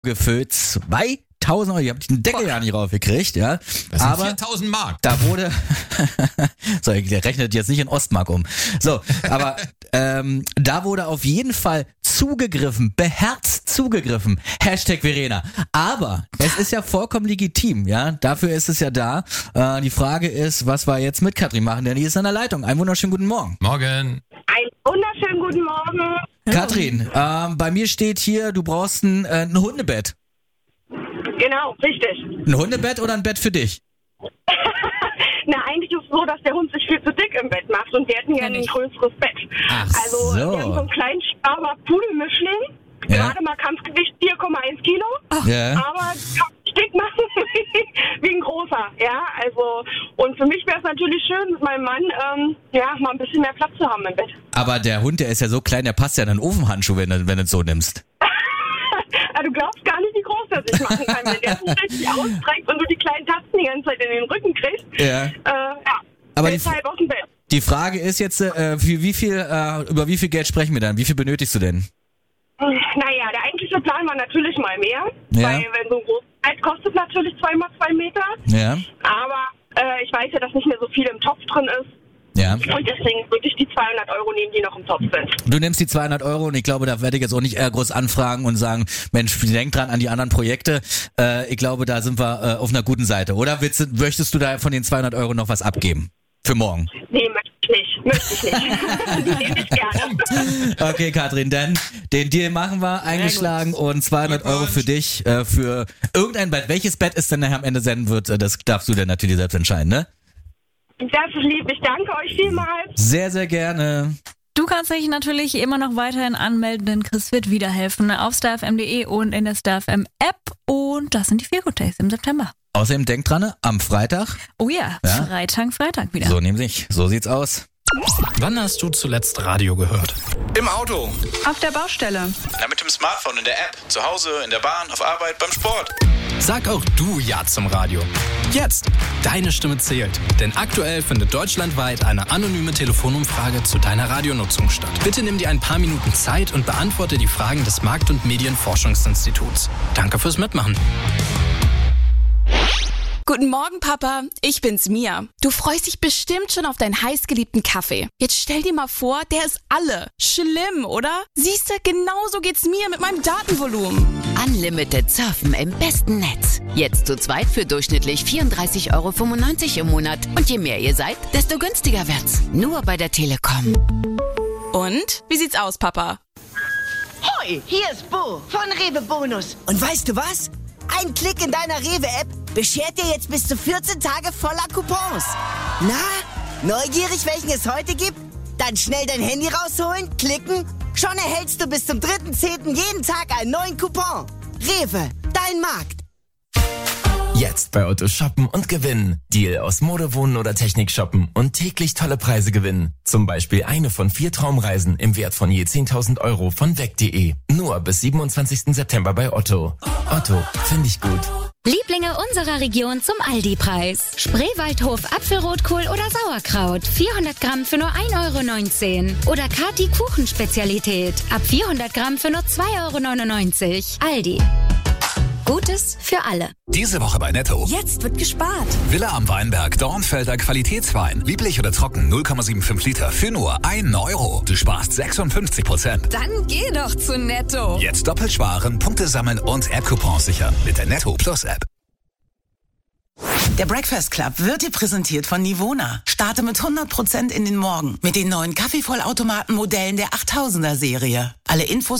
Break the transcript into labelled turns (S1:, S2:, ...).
S1: Für 2000 Euro. Ich habe den Deckel ja nicht raufgekriegt, ja.
S2: Das sind
S1: aber
S2: 4000 Mark.
S1: da wurde, so, der rechnet jetzt nicht in Ostmark um. So, aber da wurde auf jeden Fall zugegriffen, beherzt zugegriffen. #Verena. Aber es ist ja vollkommen legitim, ja. Dafür ist es ja da. Die Frage ist, was wir jetzt mit Katrin machen, denn die ist an der Leitung. Einen wunderschönen guten Morgen.
S2: Morgen.
S3: Einen wunderschönen guten Morgen.
S1: Katrin, bei mir steht hier, du brauchst ein Hundebett.
S3: Genau, richtig.
S1: Ein Hundebett oder ein Bett für dich?
S3: Na, eigentlich ist es so, dass der Hund sich viel zu dick im Bett macht und wir hätten gerne ein größeres Bett.
S1: Ach
S3: also,
S1: so.
S3: wir haben so einen kleinen Sparber Pudelmischling.
S1: Ja.
S3: Gerade mal Kampfgewicht 4,1 Kilo.
S1: Ja.
S3: Aber kann dick machen wie ein großer. Ja, also, und für mich wäre es natürlich schön, mit meinem Mann, mal ein bisschen mehr Platz zu haben im Bett.
S1: Aber der Hund, der ist ja so klein, der passt ja in einen Ofenhandschuh, wenn du es so nimmst.
S3: Du glaubst gar nicht, wie groß der sich machen kann, wenn der sich richtig ausstreckt und du die kleinen Tasten die ganze Zeit in den Rücken kriegst.
S1: Ja. Aber
S3: deshalb aus dem Bett.
S1: die Frage ist jetzt, über wie viel Geld sprechen wir dann? Wie viel benötigst du denn?
S3: Naja, der eigentliche Plan war natürlich mal mehr,
S1: Ja.
S3: weil wenn so ein großes Bett kostet natürlich 2x2 Meter,
S1: Ja.
S3: aber ich weiß ja, dass nicht mehr so viel im Topf drin ist
S1: Ja.
S3: und deswegen würde ich die 200 Euro nehmen, die noch im Topf sind.
S1: Du nimmst die 200 Euro und ich glaube, da werde ich jetzt auch nicht groß anfragen und sagen, Mensch, denk dran an die anderen Projekte. Ich glaube, da sind wir auf einer guten Seite. Oder möchtest du da von den 200 Euro noch was abgeben? Für morgen?
S3: Nee, möchte ich nicht. Die nehme ich gerne.
S1: Okay, Katrin, dann den Deal machen wir, eingeschlagen und 200 Euro für dich, für irgendein Bett. Welches Bett es denn nachher am Ende senden wird, das darfst du dann natürlich selbst entscheiden, ne?
S3: Das ist lieb, ich danke euch vielmals.
S1: Sehr, sehr gerne.
S4: Du kannst dich natürlich immer noch weiterhin anmelden, denn Chris wird wieder helfen auf starfm.de und in der StarFM App. Und das sind die 4 Good Days im September.
S1: Außerdem denkt dran, am Freitag.
S4: Oh ja,
S1: Ja?
S4: Freitag wieder.
S1: So nämlich, so sieht's aus.
S5: Wann hast du zuletzt Radio gehört?
S6: Im Auto.
S7: Auf der Baustelle.
S6: Na, mit dem Smartphone, in der App. Zu Hause, in der Bahn, auf Arbeit, beim Sport.
S5: Sag auch du Ja zum Radio. Jetzt! Deine Stimme zählt. Denn aktuell findet deutschlandweit eine anonyme Telefonumfrage zu deiner Radionutzung statt. Bitte nimm dir ein paar Minuten Zeit und beantworte die Fragen des Markt- und Medienforschungsinstituts. Danke fürs Mitmachen.
S7: Guten Morgen, Papa. Ich bin's, Mia. Du freust dich bestimmt schon auf deinen heißgeliebten Kaffee. Jetzt stell dir mal vor, der ist alle. Schlimm, oder? Siehste, genauso geht's mir mit meinem Datenvolumen.
S8: Unlimited Surfen im besten Netz. Jetzt zu zweit für durchschnittlich 34,95 Euro im Monat. Und je mehr ihr seid, desto günstiger wird's. Nur bei der Telekom.
S7: Und? Wie sieht's aus, Papa?
S9: Hoi, hier ist Bo von Rewe Bonus. Und weißt du was? Ein Klick in deiner Rewe-App beschert dir jetzt bis zu 14 Tage voller Coupons. Na, neugierig, welchen es heute gibt? Dann schnell dein Handy rausholen, klicken. Schon erhältst du bis zum 3.10. jeden Tag einen neuen Coupon. Rewe, dein Markt.
S10: Jetzt bei Otto shoppen und gewinnen. Deal aus Mode, Wohnen oder Technik shoppen und täglich tolle Preise gewinnen. Zum Beispiel eine von 4 Traumreisen im Wert von je 10.000 Euro von weg.de. Nur bis 27. September bei Otto. Otto, finde ich gut.
S11: Lieblinge unserer Region zum Aldi-Preis. Spreewaldhof Apfelrotkohl oder Sauerkraut. 400 Gramm für nur 1,19 Euro. Oder Kati Kuchenspezialität. Ab 400 Gramm für nur 2,99 Euro. Aldi. Gutes für alle.
S12: Diese Woche bei Netto.
S13: Jetzt wird gespart.
S12: Villa am Weinberg, Dornfelder Qualitätswein. Lieblich oder trocken, 0,75 Liter für nur 1 Euro. Du sparst 56%.
S13: Dann geh doch zu Netto.
S12: Jetzt doppelt sparen, Punkte sammeln und App-Coupons sichern mit der Netto Plus App.
S14: Der Breakfast Club wird dir präsentiert von Nivona. Starte mit 100% in den Morgen mit den neuen Kaffeevollautomaten-Modellen der 8000er Serie. Alle Infos